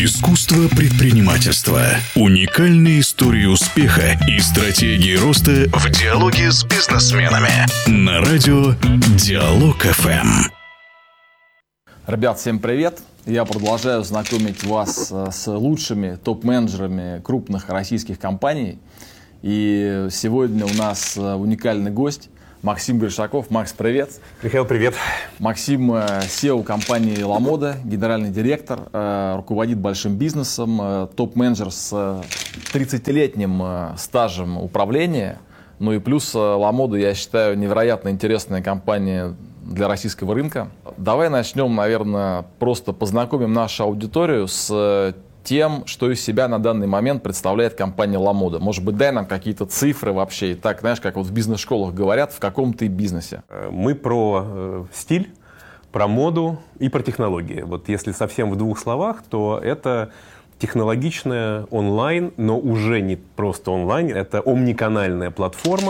Искусство предпринимательства. Уникальные истории успеха и стратегии роста в диалоге с бизнесменами. На радио Диалог ФМ. Ребят, всем привет! Я продолжаю знакомить вас с лучшими топ-менеджерами крупных российских компаний. И сегодня у нас уникальный гость Максим Гришаков. Макс, привет! Михаил, привет! Максим SEO компании LaModa, генеральный директор, руководит большим бизнесом, топ-менеджер с 30-летним стажем управления. Ну и плюс LaModa, я считаю, невероятно интересная компания для российского рынка. Давай начнем, наверное, просто познакомим нашу аудиторию с тем, что из себя на данный момент представляет компания LaModa. Может быть, дай нам какие-то цифры вообще. И так, знаешь, как вот в бизнес-школах говорят, в каком ты бизнесе. Мы про стиль, про моду и про технологии. Вот если совсем в двух словах, то это технологичная онлайн, но уже не просто онлайн, это омниканальная платформа,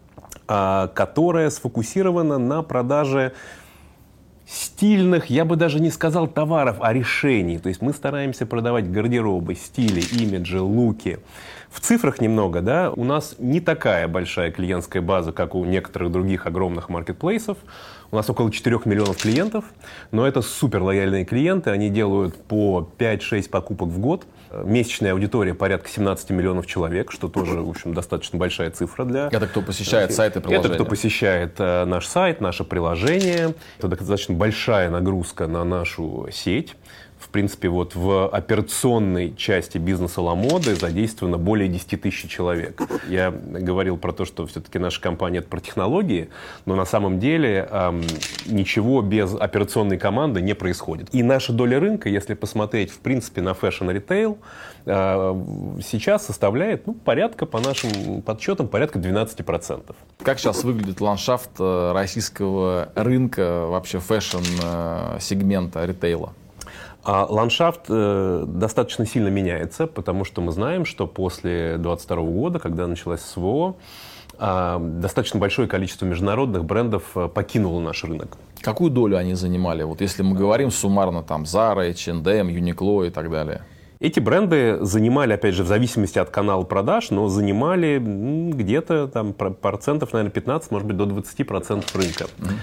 которая сфокусирована на продаже стильных, я бы даже не сказал товаров, а решений. То есть мы стараемся продавать гардеробы, стили, имиджи, луки. В цифрах немного, да, у нас не такая большая клиентская база, как у некоторых других огромных маркетплейсов. У нас около 4 миллионов клиентов, но это супер лояльные клиенты, они делают по 5-6 покупок в год. Месячная аудитория порядка 17 миллионов человек, что тоже, в общем, достаточно большая цифра для... Это кто посещает сайт и приложение? Это кто посещает наш сайт, наше приложение. Это достаточно большая нагрузка на нашу сеть. В принципе, вот в операционной части бизнеса LaModa задействовано более 10 тысяч человек. Я говорил про то, что все-таки наша компания — это про технологии, но на самом деле ничего без операционной команды не происходит. И наша доля рынка, если посмотреть, в принципе, на фэшн-ритейл, сейчас составляет, порядка, по нашим подсчетам, порядка 12%. Как сейчас выглядит ландшафт российского рынка, вообще фэшн-сегмента ритейла? Ландшафт достаточно сильно меняется, потому что мы знаем, что после 2022 года, когда началась СВО, достаточно большое количество международных брендов покинуло наш рынок. Какую долю они занимали? Вот если мы говорим суммарно, там, Zara, H&M, Uniqlo и так далее. Эти бренды занимали, опять же, в зависимости от канала продаж, но занимали где-то там процентов, наверное, 15, может быть, до 20% рынка.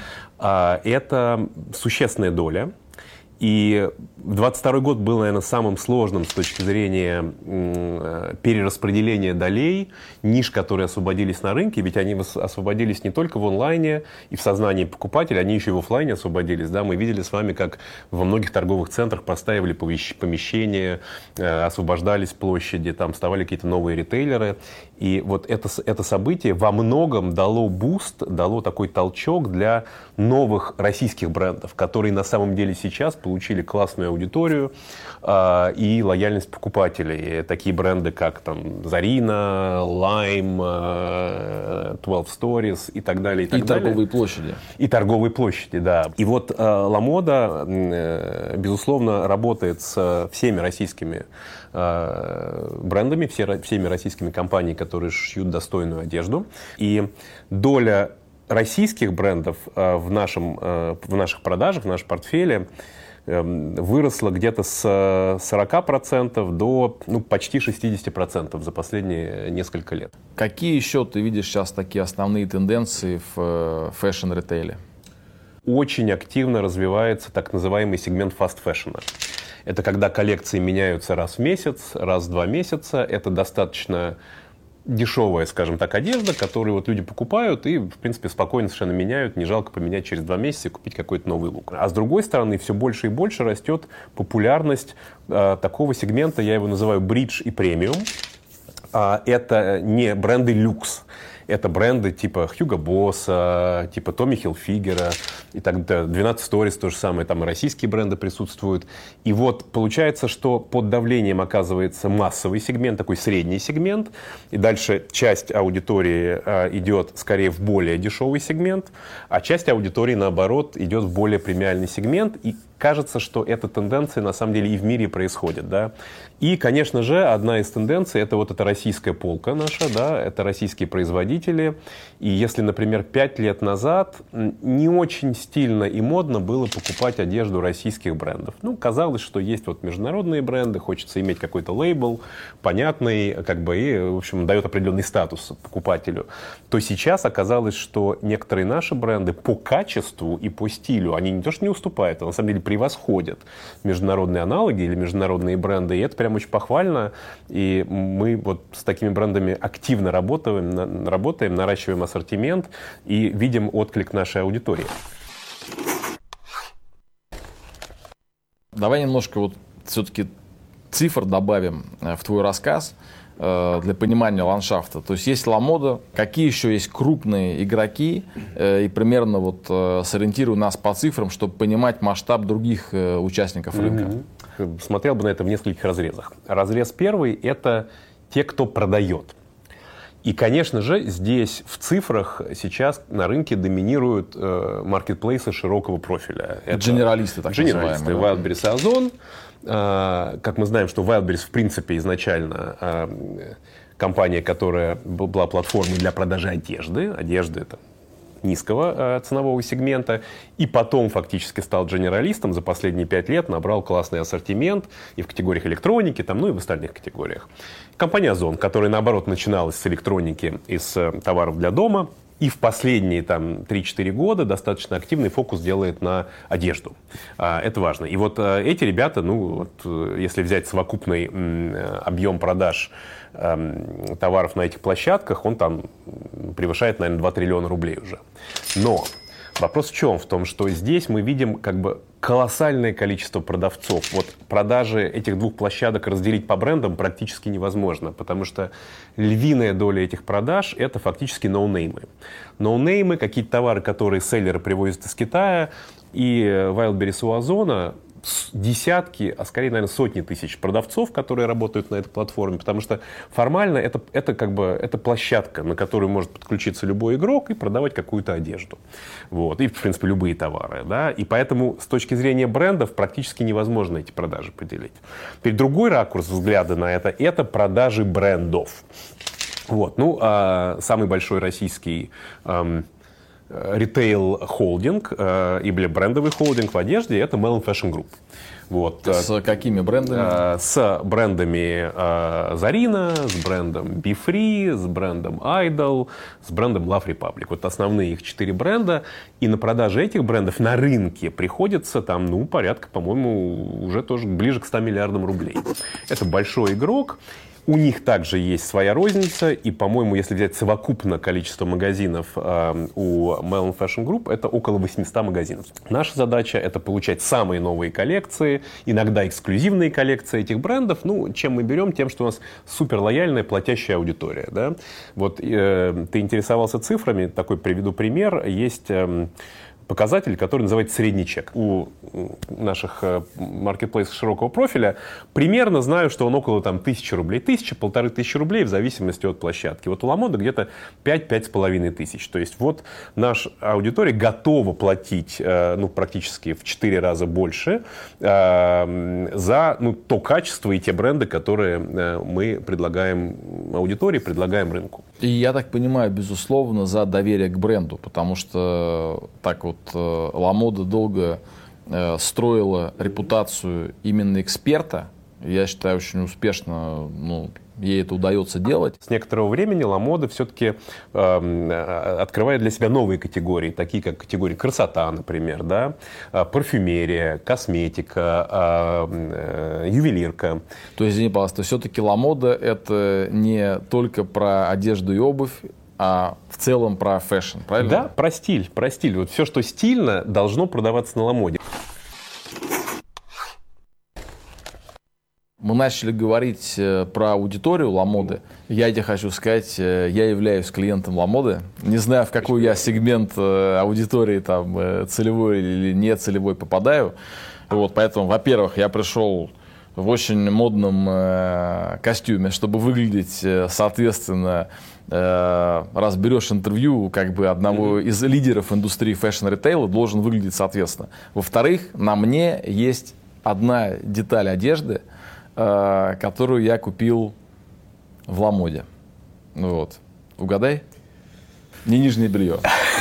Это существенная доля. И 2022 год был, наверное, самым сложным с точки зрения перераспределения долей, ниш, которые освободились на рынке, ведь они освободились не только в онлайне и в сознании покупателя, они еще и в офлайне освободились. Да? Мы видели с вами, как во многих торговых центрах простаивали помещения, освобождались площади, там вставали какие-то новые ритейлеры. И вот это событие во многом дало буст, дало такой толчок для новых российских брендов, которые на самом деле сейчас получили классную аудиторию и лояльность покупателей. Такие бренды, как там Zarina, Lime, 12 Stories и так далее. И торговые площади. И торговые площади, да. И вот LaModa, безусловно, работает с всеми российскими брендами, всеми российскими компаниями, которые шьют достойную одежду. И доля российских брендов в наших продажах, в нашем портфеле выросла где-то с 40% до почти 60% за последние несколько лет. Какие еще ты видишь сейчас такие основные тенденции в фэшн-ритейле? Очень активно развивается так называемый сегмент фаст-фэшна. Это когда коллекции меняются раз в месяц, раз в 2 месяца. Это достаточно дешевая, скажем так, одежда, которую вот люди покупают и, в принципе, спокойно совершенно меняют. Не жалко поменять через 2 месяца и купить какой-то новый лук. А с другой стороны, все больше и больше растет популярность такого сегмента, я его называю бридж и премиум. Это не бренды люкс. Это бренды типа Hugo Boss, типа Tommy Hilfiger и так далее. 12 Stories то же самое, там и российские бренды присутствуют. И вот получается, что под давлением оказывается массовый сегмент, такой средний сегмент. И дальше часть аудитории идет скорее в более дешевый сегмент, а часть аудитории, наоборот, идет в более премиальный сегмент. И кажется, что эта тенденция на самом деле и в мире происходит, да. И, конечно же, одна из тенденций — это вот эта российская полка наша, да, это российские производители. И если, например, 5 лет назад не очень стильно и модно было покупать одежду российских брендов. Ну, казалось, что есть вот международные бренды, хочется иметь какой-то лейбл, понятный, как бы, и, в общем, дает определенный статус покупателю. То сейчас оказалось, что некоторые наши бренды по качеству и по стилю, они не то что не уступают, а на самом деле превосходят международные аналоги или международные бренды, и это прям очень похвально, и мы вот с такими брендами активно работаем, наращиваем ассортимент и видим отклик нашей аудитории. Давай немножко вот все-таки цифр добавим в твой рассказ для понимания ландшафта. То есть есть Ламода, какие еще есть крупные игроки, и примерно вот сориентируй нас по цифрам, чтобы понимать масштаб других участников рынка. Смотрел бы на это в нескольких разрезах. Разрез первый — это те, кто продает. И, конечно же, здесь в цифрах сейчас на рынке доминируют маркетплейсы широкого профиля. Это дженералисты, так называемые. называемые. Wildberries и Озон. Как мы знаем, что Wildberries, в принципе, изначально компания, которая была платформой для продажи одежды. Одежды — это низкого ценового сегмента, и потом фактически стал дженералистом, за последние 5 лет набрал классный ассортимент и в категориях электроники, там, ну и в остальных категориях. Компания Озон, которая, наоборот, начиналась с электроники, из товаров для дома, и в последние там, 3-4 года достаточно активный фокус делает на одежду. Это важно. И вот эти ребята, ну, вот, если взять совокупный объем продаж товаров на этих площадках, он там превышает, наверное, 2 триллиона рублей уже. Но вопрос в чем? В том, что здесь мы видим как бы колоссальное количество продавцов. Вот продажи этих двух площадок разделить по брендам практически невозможно, потому что львиная доля этих продаж — это фактически ноунеймы. Ноунеймы, какие-то товары, которые селлеры привозят из Китая, и Wildberries у Озона десятки, а скорее, наверное, сотни тысяч продавцов, которые работают на этой платформе, потому что формально это как бы это площадка, на которую может подключиться любой игрок и продавать какую-то одежду. Вот. И, в принципе, любые товары. Да? И поэтому с точки зрения брендов практически невозможно эти продажи поделить. Теперь другой ракурс взгляда на это продажи брендов. Вот. Ну, самый большой российский ритейл-холдинг или брендовый холдинг в одежде — это Melon Fashion Group. Вот. С какими брендами? С брендами Zarina, с брендом Be Free, с брендом Idol, с брендом Love Republic. Вот основные их 4 бренда. И на продаже этих брендов на рынке приходится там, ну, порядка, по-моему, уже тоже ближе к 100 миллиардам рублей. Это большой игрок. У них также есть своя розница, и, по-моему, если взять совокупно количество магазинов у Melon Fashion Group, это около 800 магазинов. Наша задача — это получать самые новые коллекции, иногда эксклюзивные коллекции этих брендов. Ну, чем мы берем? Тем, что у нас супер лояльная платящая аудитория. Да? Вот ты интересовался цифрами, такой приведу пример. Есть показатель, который называется средний чек. У наших маркетплейсов широкого профиля примерно знаю, что он около там, 1000 рублей. 1000-1500 рублей в зависимости от площадки. Вот у Ламода где-то 5-5,5 тысяч. То есть вот наша аудитория готова платить ну, практически в 4 раза больше за ну, то качество и те бренды, которые мы предлагаем аудитории, предлагаем рынку. И я так понимаю, безусловно, за доверие к бренду, потому что так вот Ламода долго строила репутацию именно эксперта. Я считаю, очень успешно ей это удается делать. С некоторого времени Ламода все-таки открывает для себя новые категории, такие как категория красота, например, да? Парфюмерия, косметика, ювелирка. То есть, извини, пожалуйста, все-таки Ламода — это не только про одежду и обувь, а в целом про фэшн, правильно? Да, про стиль. Вот все, что стильно, должно продаваться на Ламоде. Мы начали говорить про аудиторию Ламоды. Я тебе хочу сказать, я являюсь клиентом Ламоды. Не знаю, в какой я сегмент аудитории, там, целевой или не целевой попадаю. Вот, поэтому, во-первых, я пришел в очень модном костюме, чтобы выглядеть, соответственно, раз берешь интервью как бы одного из лидеров индустрии фэшн-ритейла, должен выглядеть соответственно. Во-вторых, на мне есть одна деталь одежды, которую я купил в Ламоде. Вот. Угадай? Не нижнее белье.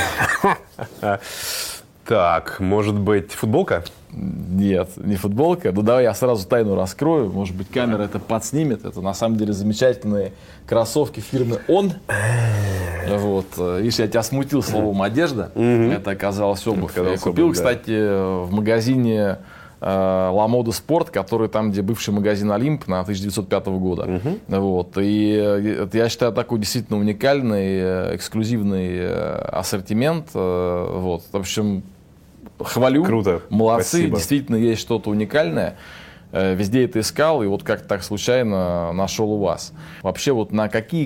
Так, может быть, футболка? Нет, не футболка. Ну давай я сразу тайну раскрою. Может быть, камера это подснимет. Это на самом деле замечательные кроссовки фирмы On. Вот. Видишь, я тебя смутил словом одежда. Это оказалась обувь. Я купил, кстати, в магазине Ламода Спорт, который там, где бывший магазин Олимп на 1905 года. Вот. И я считаю, такой действительно уникальный, эксклюзивный ассортимент. Вот. В общем, хвалю. Круто. Молодцы. Спасибо. Действительно есть что-то уникальное. Везде это искал, и вот как-то так случайно нашел у вас. Вообще, вот на какие